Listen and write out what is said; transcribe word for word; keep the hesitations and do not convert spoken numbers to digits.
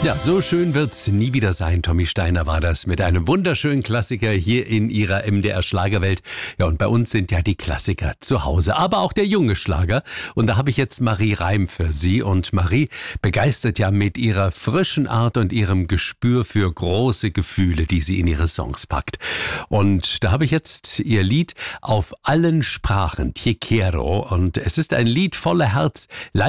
Ja, so schön wird's nie wieder sein. Tommy Steiner war das mit einem wunderschönen Klassiker hier in ihrer M D R Schlagerwelt. Ja, und bei uns sind ja die Klassiker zu Hause, aber auch der junge Schlager. Und da habe ich jetzt Marie Reim für Sie. Und Marie begeistert ja mit ihrer frischen Art und ihrem Gespür für große Gefühle, die sie in ihre Songs packt. Und da habe ich jetzt ihr Lied Auf allen Sprachen, Te Quiero. Und es ist ein Lied voller Herz.